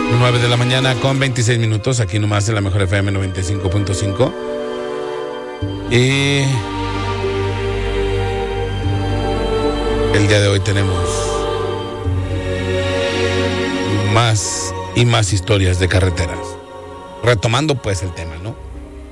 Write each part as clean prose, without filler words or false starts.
9 de la mañana con 26 minutos, aquí nomás en la Mejor FM 95.5. Y el día de hoy tenemos más y más historias de carreteras. Retomando pues el tema, ¿no?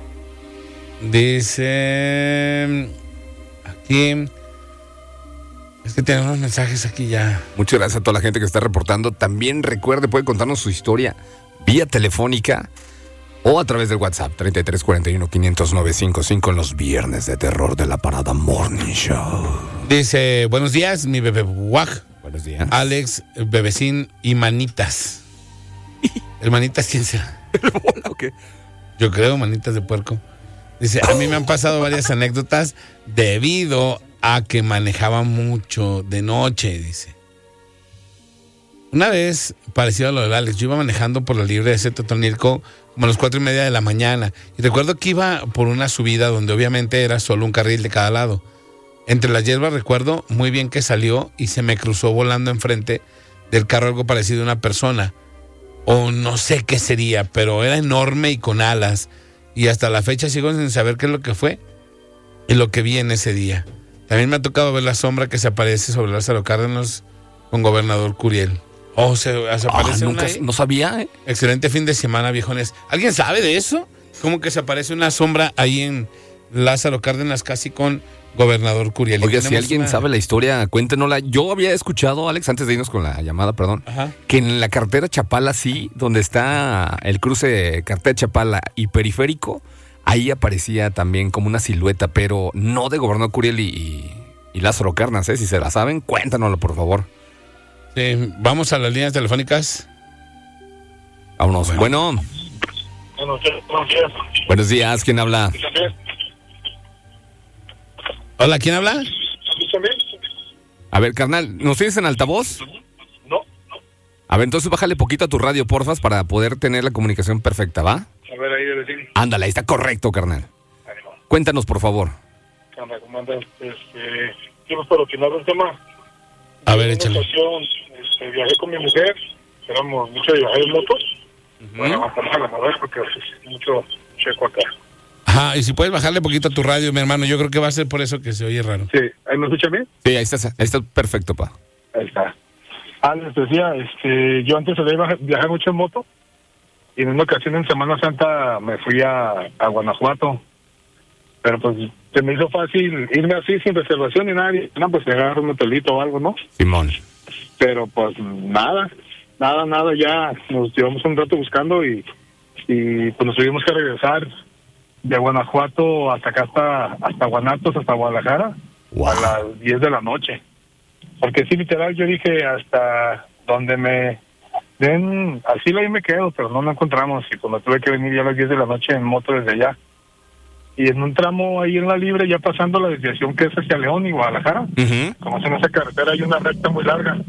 Dice aquí, es que tenemos unos mensajes aquí ya. Muchas gracias a toda la gente que está reportando. También recuerde, puede contarnos su historia vía telefónica o a través del WhatsApp 3341-500-955 en los viernes de terror de la Parada Morning Show. Dice, buenos días, mi bebé Guaj. Buenos días. Alex, Bebecín y Manitas. ¿El Manitas quién será? ¿El bola o qué? Yo creo, Manitas de puerco. Dice, a mí me han pasado varias anécdotas debido a que manejaba mucho de noche, dice. Una vez, parecido a lo de Alex, yo iba manejando por la libre de Totonilco como a las 4:30 de la mañana. Y recuerdo que iba por una subida donde obviamente era solo un carril de cada lado. Entre las hierbas recuerdo muy bien que salió y se me cruzó volando enfrente del carro algo parecido a una persona. O no sé qué sería, pero era enorme y con alas. Y hasta la fecha sigo sin saber qué es lo que fue y lo que vi en ese día. También me ha tocado ver la sombra que se aparece sobre Lázaro Cárdenas con Gobernador Curiel. Se aparece no sabía, ¿eh? Excelente fin de semana, viejones. ¿Alguien sabe de eso? ¿Cómo que se aparece una sombra ahí en Lázaro Cárdenas casi con Gobernador Curiel? Oiga, si alguien sabe la historia, cuéntenosla. Yo había escuchado, Alex, antes de irnos con la llamada, perdón, que en la carretera Chapala, sí, donde está el cruce carretera Chapala y periférico, ahí aparecía también como una silueta, pero no de Gobernador Curiel y Lázaro Cárdenas, ¿eh? Si se la saben, cuéntanoslo, por favor. Sí, vamos a las líneas telefónicas. Vámonos. Bueno. Buenos días, ¿quién habla? Hola, ¿quién habla? A ver, carnal, ¿nos tienes en altavoz? No. A ver, entonces bájale poquito a tu radio, porfas, para poder tener la comunicación perfecta, ¿va? A ver, ahí debe decir. Ándale, ahí está correcto, carnal. Cuéntanos, por favor. ¿Cómo andas? Quiero para opinar un tema. A ver, en una échale. ocasión, viajé con mi mujer, éramos mucho de viajar en motos. Bueno, vamos a la mover porque es mucho checo acá. Ajá, y si puedes bajarle poquito a tu radio, mi hermano, yo creo que va a ser por eso que se oye raro. Sí, ¿ahí me escucha bien? Sí, ahí está perfecto, pa. Ahí está. Les decía, yo antes solía viajar mucho en moto y en una ocasión en Semana Santa me fui a Guanajuato, pero pues se me hizo fácil irme así sin reservación ni nada, pues agarrar un hotelito o algo, ¿no? Simón. Pero pues nada, ya nos llevamos un rato buscando y pues nos tuvimos que regresar de Guanajuato hasta acá, hasta Guanatos, hasta Guadalajara, Wow. a las 10 de la noche. Porque sí, literal, yo dije hasta donde me den, así ahí me quedo, pero no lo encontramos. Y pues me tuve que venir ya a las 10 de la noche en moto desde allá. Y en un tramo ahí en la libre, ya pasando la desviación que es hacia León y Guadalajara, como en esa carretera hay una recta muy larga.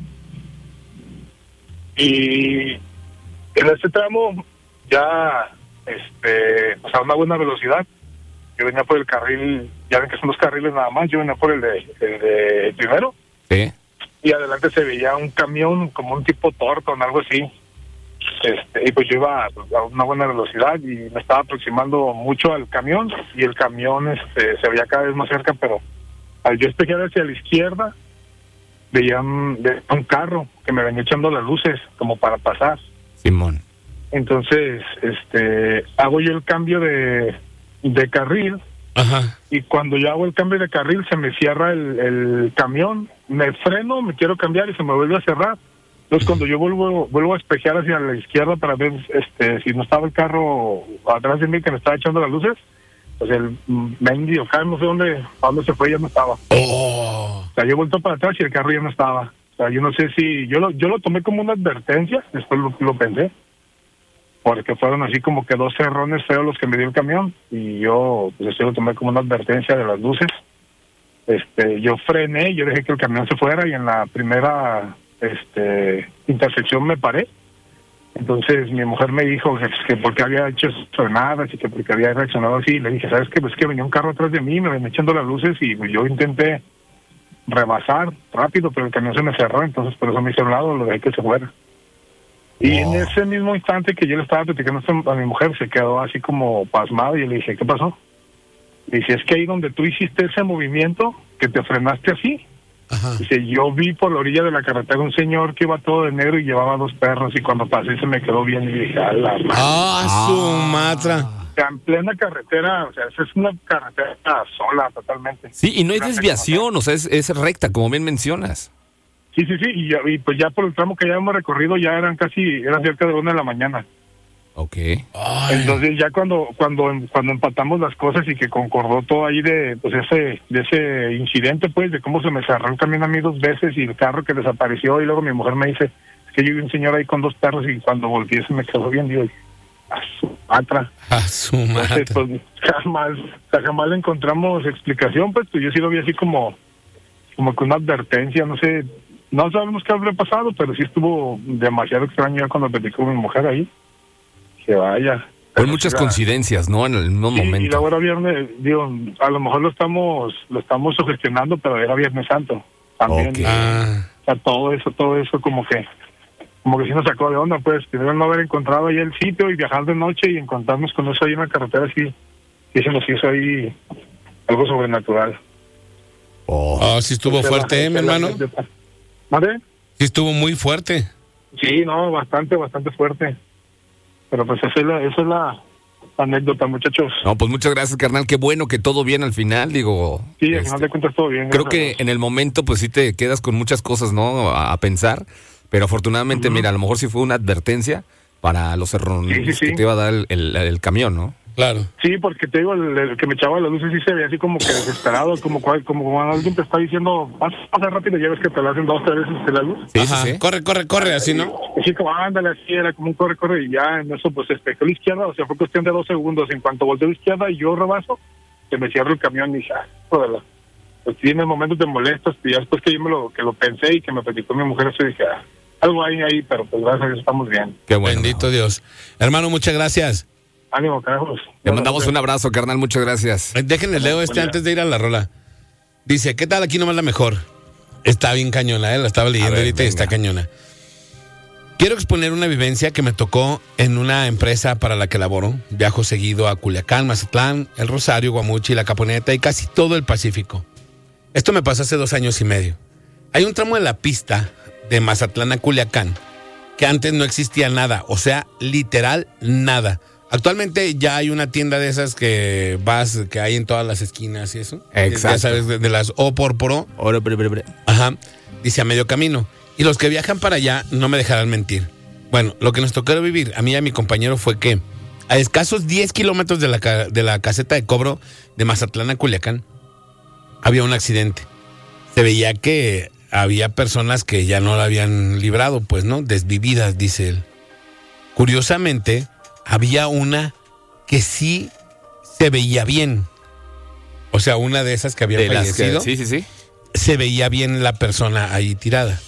Y en este tramo ya pues a una buena velocidad. Yo venía por el carril, ya ven que son dos carriles nada más, yo venía por el de primero. Sí. Y adelante se veía un camión como un tipo Torton, algo así. Y pues yo iba a una buena velocidad y me estaba aproximando mucho al camión y el camión se veía cada vez más cerca, pero al yo espejear hacia la izquierda veía un carro que me venía echando las luces como para pasar. Simón. Entonces, hago yo el cambio de carril. Ajá. Y cuando yo hago el cambio de carril se me cierra el camión, me freno, me quiero cambiar y se me vuelve a cerrar. Entonces cuando yo vuelvo a espejear hacia la izquierda para ver si no estaba el carro atrás de mí que me estaba echando las luces, pues el mendigo carro no sé dónde se fue, ya no estaba. Oh. O sea, yo he vuelto para atrás y el carro ya no estaba. O sea, yo no sé si yo lo tomé como una advertencia, después lo pensé, porque fueron así como que dos cerrones feos los que me dio el camión y yo pues lo tomé como una advertencia de las luces. Yo frené, yo dejé que el camión se fuera y en la primera intersección me paré. Entonces mi mujer me dijo que porque había hecho frenadas y que porque había reaccionado así. Le dije, ¿sabes qué? Pues que venía un carro atrás de mí, me venía echando las luces y yo intenté rebasar rápido, pero el camión se me cerró, entonces por eso me hice a un lado, lo dejé que se fuera. Y en ese mismo instante que yo le estaba platicando a mi mujer, se quedó así como pasmado y yo le dije, ¿qué pasó? Dice, es que ahí donde tú hiciste ese movimiento, que te frenaste así, dice, yo vi por la orilla de la carretera un señor que iba todo de negro y llevaba 2 perros, y cuando pasé se me quedó bien y dije, ¡a la madre! Su matra! O sea, en plena carretera, o sea, esa es una carretera sola totalmente. Sí, y no hay desviación, o sea, es recta, como bien mencionas. Sí, y pues ya por el tramo que ya hemos recorrido ya eran cerca de 1 de la mañana. Ok. Entonces ya cuando empatamos las cosas y que concordó todo ahí de ese incidente, pues, de cómo se me cerró el camión a mí 2 veces y el carro que desapareció, y luego mi mujer me dice, es que yo vi un señor ahí con 2 perros y cuando volteé se me quedó bien, digo, a su matra. Entonces, pues, jamás le encontramos explicación, pues yo sí lo vi así como que una advertencia, no sé, no sabemos qué habría pasado, pero sí estuvo demasiado extraño ya cuando platicó con mi mujer ahí. Que vaya. Hay muchas coincidencias, ¿no? En el mismo momento. Y luego era viernes, digo, a lo mejor lo estamos sugestionando, pero era Viernes Santo también. Okay. O sea, todo eso como que sí nos sacó de onda, pues, primero no haber encontrado ahí el sitio y viajar de noche y encontrarnos con eso ahí en la carretera, sí se nos hizo ahí algo sobrenatural. Sí estuvo fuerte, mi hermano. ¿Vale? Sí estuvo muy fuerte. Sí, no, bastante fuerte. Pero pues esa es la anécdota, muchachos. No, pues muchas gracias, carnal. Qué bueno que todo bien al final, digo. Sí, al final de cuentas todo bien. Creo que en el momento pues sí te quedas con muchas cosas, ¿no? A pensar, pero afortunadamente, mira, a lo mejor sí fue una advertencia para los errores que te iba a dar el camión, ¿no? Claro. Sí, porque te digo, el que me echaba las luces sí se veía así como que desesperado, como cuando alguien te está diciendo, pasa rápido, ya ves que te lo hacen 2 o 3 veces la luz. Sí. Corre, así, ¿no? Así como, ándale, así era como un corre, y ya en eso pues se despejó a la izquierda, o sea, fue cuestión de 2 segundos. En cuanto volteé a la izquierda y yo rebaso, se me cierra el camión y dije, joder, pues sí, en el momento te molestas, y ya después que yo lo pensé y que me platicó mi mujer, eso dije, algo hay ahí, pero pues gracias a Dios estamos bien. Qué bueno. Bendito Dios. Hermano, muchas gracias. Ánimo, carajos. Te mandamos un abrazo, carnal, muchas gracias. Déjenle leo antes de ir a la rola. Dice, ¿qué tal? Aquí nomás la mejor. Está bien cañona, la estaba leyendo ahorita y está cañona. Quiero exponer una vivencia que me tocó en una empresa para la que laboro. Viajo seguido a Culiacán, Mazatlán, El Rosario, Guamuchi, La Caponeta y casi todo el Pacífico. Esto me pasó hace 2 años y medio. Hay un tramo de la pista de Mazatlán a Culiacán que antes no existía nada, o sea, literal nada. Actualmente ya hay una tienda de esas que hay en todas las esquinas y eso. Exacto. Ya sabes, de las O por Pro. Ajá. Dice a medio camino. Y los que viajan para allá no me dejarán mentir. Bueno, lo que nos tocó vivir a mí y a mi compañero fue que a escasos 10 kilómetros de la caseta de cobro de Mazatlán a Culiacán había un accidente. Se veía que había personas que ya no la habían librado, pues, ¿no? Desvividas, dice él. Curiosamente, había una que sí se veía bien. O sea, una de esas que había fallecido. Sí. Se veía bien la persona ahí tirada.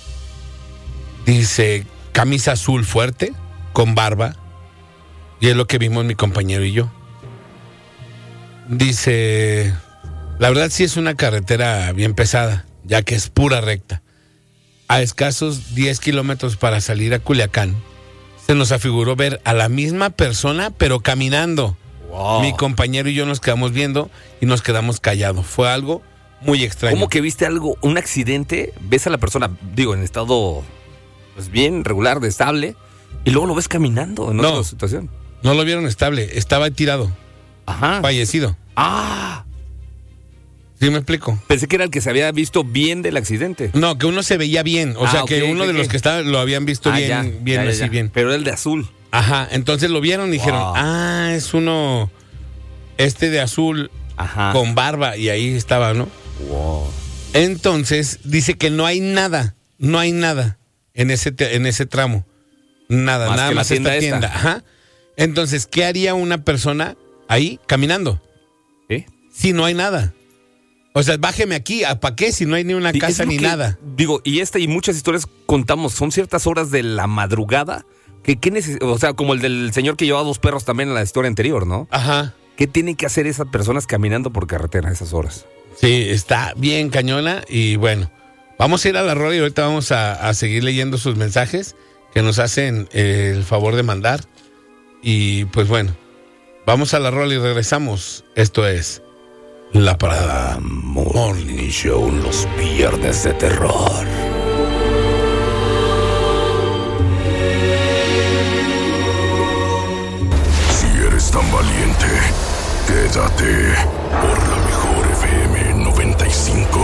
Dice, camisa azul fuerte, con barba. Y es lo que vimos mi compañero y yo. Dice, la verdad sí es una carretera bien pesada, ya que es pura recta. A escasos 10 kilómetros para salir a Culiacán, se nos afiguró ver a la misma persona, pero caminando. Wow. Mi compañero y yo nos quedamos viendo y nos quedamos callados. Fue algo muy extraño. ¿Cómo que viste algo, un accidente? Ves a la persona, digo, en estado pues bien, regular, estable, y luego lo ves caminando en otra situación. No lo vieron estable, estaba tirado. Ajá. Fallecido. ¿Sí me explico? Pensé que era el que se había visto bien del accidente. No, que uno se veía bien. O sea, que uno de los que estaban lo habían visto bien. Pero el de azul. Ajá, entonces lo vieron y dijeron, es uno, de azul, con barba, y ahí estaba, ¿no? Wow. Entonces, dice que no hay nada en ese tramo. Nada más esta tienda. Ajá. Entonces, ¿qué haría una persona ahí caminando? Si no hay nada. O sea, bájeme aquí, ¿para qué? Si no hay ni una casa ni nada. Digo, y muchas historias contamos, son ciertas horas de la madrugada, o sea, como el del señor que llevaba 2 perros también en la historia anterior, ¿no? Ajá. ¿Qué tienen que hacer esas personas caminando por carretera a esas horas? Sí, está bien cañona y bueno, vamos a ir a la rola y ahorita vamos a seguir leyendo sus mensajes, que nos hacen el favor de mandar. Y pues bueno, vamos a la rola y regresamos. Esto es La Parada Morning Show, los viernes de terror. Si eres tan valiente, quédate por la mejor FM 95.5.